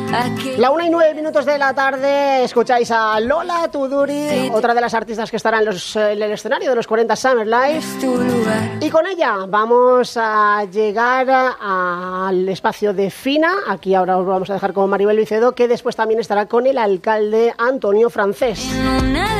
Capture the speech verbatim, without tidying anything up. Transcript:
La una y nueve minutos de la tarde escucháis a Lola Tuduri, otra de las artistas que estará en, los, en el escenario de los cuarenta Summer Live. Y con ella vamos a llegar al espacio de Fina. Aquí ahora os vamos a dejar con Maribel Vicedo, que después también estará con el alcalde Antonio Francés.